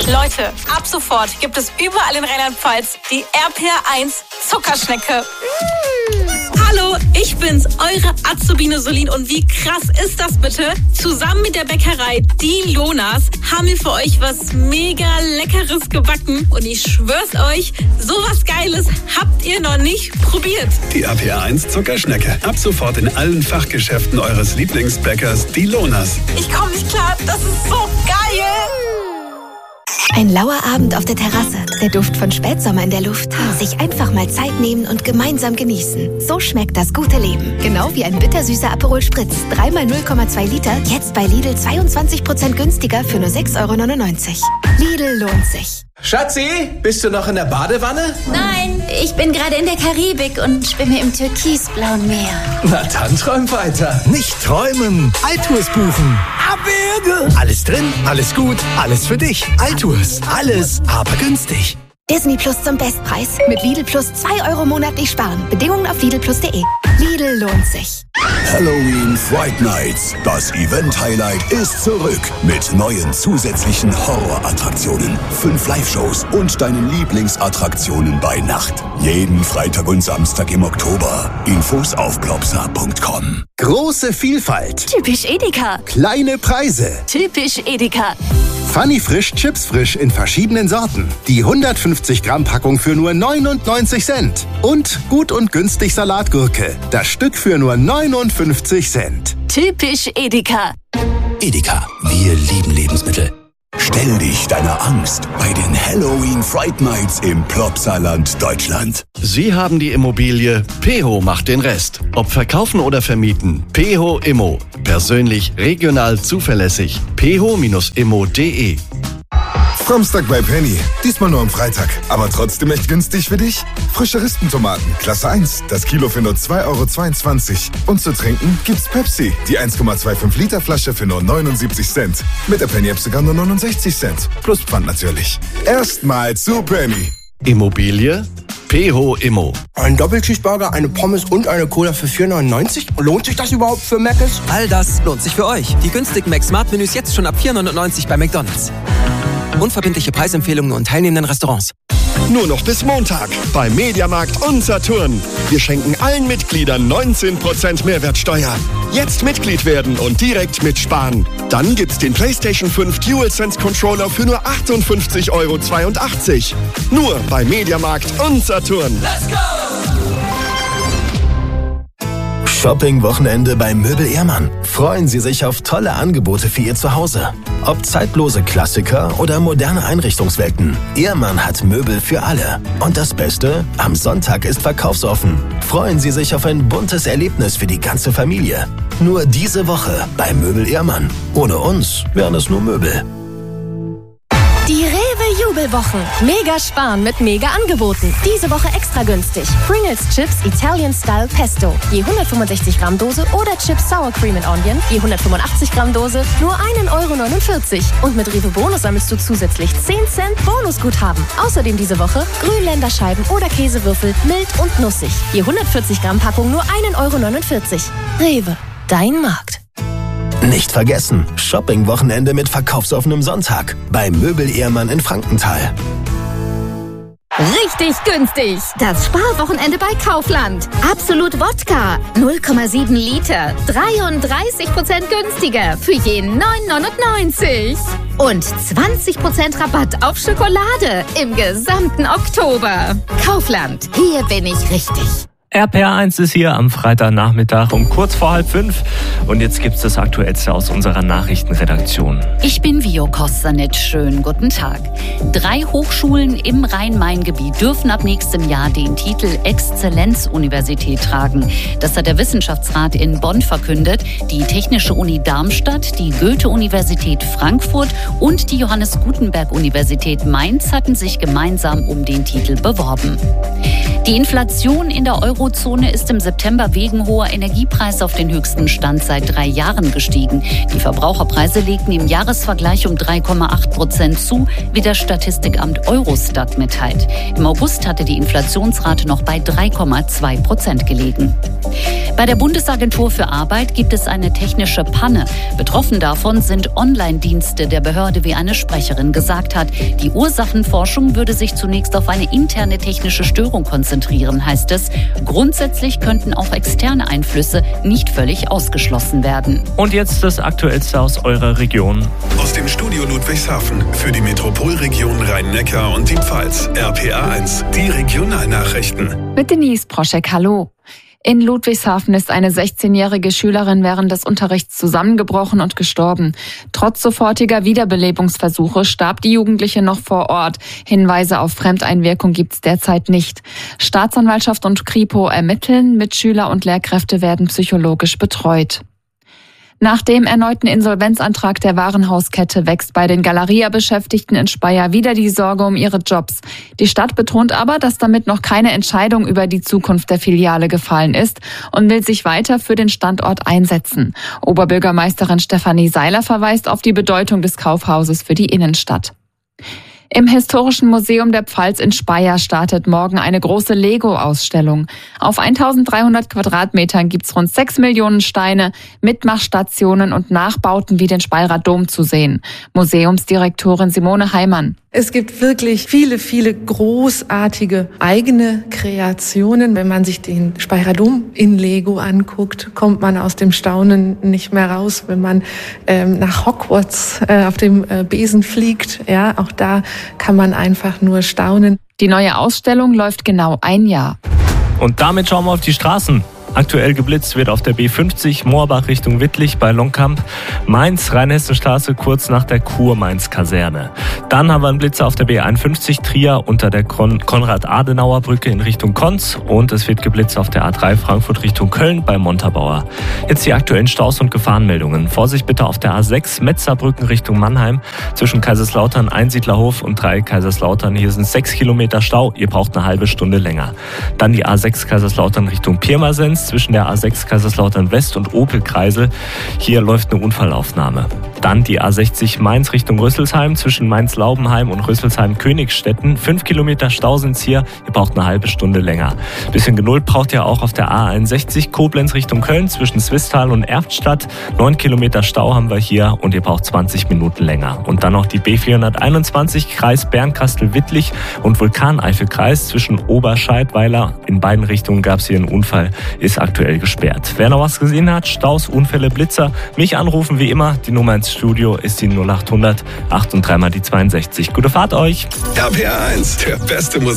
Leute, ab sofort gibt es überall in Rheinland-Pfalz die RPR1 Zuckerschnecke. Hallo, ich bin's, eure Azubine Solin. Und wie krass ist das bitte? Zusammen mit der Bäckerei Die Lonas haben wir für euch was mega Leckeres gebacken. Und ich schwör's euch, sowas Geiles habt ihr noch nicht probiert. Die RPR1 Zuckerschnecke. Ab sofort in allen Fachgeschäften eures Lieblingsbäckers Die Lonas. Ich komme nicht klar, das ist so geil. Ein lauer Abend auf der Terrasse, der Duft von Spätsommer in der Luft. Sich einfach mal Zeit nehmen und gemeinsam genießen. So schmeckt das gute Leben. Genau wie ein bittersüßer Aperol Spritz. 3x 0,2 Liter, jetzt bei Lidl 22% günstiger für nur 6,99 €. Lidl lohnt sich. Schatzi, bist du noch in der Badewanne? Nein, ich bin gerade in der Karibik und schwimme im türkisblauen Meer. Na dann träum weiter. Nicht träumen, Altours buchen. Abwürge. Alles drin, alles gut, alles für dich. Altours, alles, aber günstig. Disney Plus zum Bestpreis. Mit Lidl Plus 2 € monatlich sparen. Bedingungen auf lidlplus.de. Lidl lohnt sich. Halloween Fright Nights. Das Event-Highlight ist zurück. Mit neuen zusätzlichen Horrorattraktionen, 5 Live-Shows und deinen Lieblingsattraktionen bei Nacht. Jeden Freitag und Samstag im Oktober. Infos auf plopsa.com. Große Vielfalt. Typisch Edeka. Kleine Preise. Typisch Edeka. Funny Frisch Chips Frisch in verschiedenen Sorten. Die 150 Gramm Packung für nur 99 Cent. Und gut und günstig Salatgurke. Das Stück für nur 59 Cent. Typisch Edeka. Edeka, wir lieben Lebensmittel. Stell dich deiner Angst bei den Halloween Fright Nights im Plopsaland Deutschland. Sie haben die Immobilie, Peho macht den Rest. Ob verkaufen oder vermieten, Peho Immo. Persönlich, regional, zuverlässig. peho-immo.de. Samstag bei Penny. Diesmal nur am Freitag. Aber trotzdem echt günstig für dich. Frische Rispentomaten, Klasse 1. Das Kilo für nur 2,22 €. Und zu trinken gibt's Pepsi. Die 1,25 Liter Flasche für nur 79 Cent. Mit der Penny-App sogar nur 69 Cent. Plus Pfand natürlich. Erstmal zu Penny. Immobilie, Peho Immo. Ein Doppelcheeseburger, eine Pommes und eine Cola für 4,99 €? Lohnt sich das überhaupt für Mc's? All das lohnt sich für euch. Die günstigen Mac-Smart-Menüs jetzt schon ab 4,99 € bei McDonald's. Unverbindliche Preisempfehlungen und teilnehmenden Restaurants. Nur noch bis Montag bei Mediamarkt und Saturn. Wir schenken allen Mitgliedern 19% Mehrwertsteuer. Jetzt Mitglied werden und direkt mitsparen. Dann gibt's den PlayStation 5 DualSense Controller für nur 58,82 €. Nur bei Mediamarkt und Saturn. Let's go! Shopping-Wochenende bei Möbel Ehrmann. Freuen Sie sich auf tolle Angebote für Ihr Zuhause. Ob zeitlose Klassiker oder moderne Einrichtungswelten. Ehrmann hat Möbel für alle. Und das Beste? Am Sonntag ist verkaufsoffen. Freuen Sie sich auf ein buntes Erlebnis für die ganze Familie. Nur diese Woche bei Möbel Ehrmann. Ohne uns wären es nur Möbel. Die Rewe-Jubelwochen. Mega sparen mit Mega-Angeboten. Diese Woche extra günstig. Pringles Chips Italian Style Pesto. Je 165 Gramm Dose oder Chips Sour Cream and Onion. Je 185 Gramm Dose. Nur 1,49 €. Und mit Rewe Bonus sammelst du zusätzlich 10 Cent Bonusguthaben. Außerdem diese Woche Grünländerscheiben oder Käsewürfel. Mild und nussig. Je 140 Gramm Packung nur 1,49 €. Rewe. Dein Markt. Nicht vergessen, Shopping-Wochenende mit verkaufsoffenem Sonntag bei Möbel Ehrmann in Frankenthal. Richtig günstig. Das Sparwochenende bei Kaufland. Absolut Wodka. 0,7 Liter. 33% günstiger. Für je 9,99 €. Und 20% Rabatt auf Schokolade im gesamten Oktober. Kaufland. Hier bin ich richtig. RPR1 ist hier am Freitagnachmittag um kurz vor 4:30 und jetzt gibt's das Aktuellste aus unserer Nachrichtenredaktion. Ich bin Vio Kostanec. Schönen guten Tag. 3 Hochschulen im Rhein-Main-Gebiet dürfen ab nächstem Jahr den Titel Exzellenzuniversität tragen. Das hat der Wissenschaftsrat in Bonn verkündet. Die Technische Uni Darmstadt, die Goethe-Universität Frankfurt und die Johannes Gutenberg-Universität Mainz hatten sich gemeinsam um den Titel beworben. Die Inflation in der Eurozone Eurozone ist im September wegen hoher Energiepreise auf den höchsten Stand seit 3 Jahren gestiegen. Die Verbraucherpreise legten im Jahresvergleich um 3,8% zu, wie das Statistikamt Eurostat mitteilt. Im August hatte die Inflationsrate noch bei 3,2% gelegen. Bei der Bundesagentur für Arbeit gibt es eine technische Panne. Betroffen davon sind Online-Dienste der Behörde, wie eine Sprecherin gesagt hat. Die Ursachenforschung würde sich zunächst auf eine interne technische Störung konzentrieren, heißt es. Grundsätzlich könnten auch externe Einflüsse nicht völlig ausgeschlossen werden. Und jetzt das Aktuellste aus eurer Region. Aus dem Studio Ludwigshafen für die Metropolregion Rhein-Neckar und die Pfalz. RPA1, die Regionalnachrichten. Mit Denise Proschek, hallo. In Ludwigshafen ist eine 16-jährige Schülerin während des Unterrichts zusammengebrochen und gestorben. Trotz sofortiger Wiederbelebungsversuche starb die Jugendliche noch vor Ort. Hinweise auf Fremdeinwirkung gibt's derzeit nicht. Staatsanwaltschaft und Kripo ermitteln, Mitschüler und Lehrkräfte werden psychologisch betreut. Nach dem erneuten Insolvenzantrag der Warenhauskette wächst bei den Galeria-Beschäftigten in Speyer wieder die Sorge um ihre Jobs. Die Stadt betont aber, dass damit noch keine Entscheidung über die Zukunft der Filiale gefallen ist und will sich weiter für den Standort einsetzen. Oberbürgermeisterin Stefanie Seiler verweist auf die Bedeutung des Kaufhauses für die Innenstadt. Im Historischen Museum der Pfalz in Speyer startet morgen eine große Lego-Ausstellung. Auf 1300 Quadratmetern gibt's rund 6 Millionen Steine, Mitmachstationen und Nachbauten wie den Speyerer Dom zu sehen. Museumsdirektorin Simone Heimann. Es gibt wirklich viele, viele großartige eigene Kreationen. Wenn man sich den Speyerer Dom in Lego anguckt, kommt man aus dem Staunen nicht mehr raus. Wenn man nach Hogwarts auf dem Besen fliegt, ja, auch da kann man einfach nur staunen. Die neue Ausstellung läuft genau 1 Jahr. Und damit schauen wir auf die Straßen. Aktuell geblitzt wird auf der B50 Moorbach Richtung Wittlich bei Longkamp, Mainz, Rheinhessenstraße kurz nach der Kur-Mainz-Kaserne. Dann haben wir einen Blitzer auf der B51 Trier unter der Konrad-Adenauer-Brücke in Richtung Konz und es wird geblitzt auf der A3 Frankfurt Richtung Köln bei Montabaur. Jetzt die aktuellen Staus und Gefahrenmeldungen. Vorsicht bitte auf der A6 Metzerbrücken Richtung Mannheim zwischen Kaiserslautern, Einsiedlerhof und 3 Kaiserslautern. Hier sind 6 Kilometer Stau, ihr braucht eine halbe Stunde länger. Dann die A6 Kaiserslautern Richtung Pirmasens zwischen der A6 Kaiserslautern West und Opel-Kreisel. Hier läuft eine Unfallaufnahme. Dann die A60 Mainz Richtung Rüsselsheim zwischen Mainz-Laubenheim und Rüsselsheim-Königstetten. 5 Kilometer Stau sind's hier. Ihr braucht eine halbe Stunde länger. Bisschen Geduld braucht ihr auch auf der A61 Koblenz Richtung Köln zwischen Swisttal und Erftstadt. 9 Kilometer Stau haben wir hier und ihr braucht 20 Minuten länger. Und dann noch die B421 Kreis Bernkastel-Wittlich und Vulkaneifel-Kreis zwischen Oberscheidweiler. In beiden Richtungen gab es hier einen Unfall. Ist aktuell gesperrt. Wer noch was gesehen hat, Staus, Unfälle, Blitzer, mich anrufen wie immer. Die Nummer ins Studio ist die 0800 8 und 3 mal die 62. Gute Fahrt euch. RPA1, der beste Musik.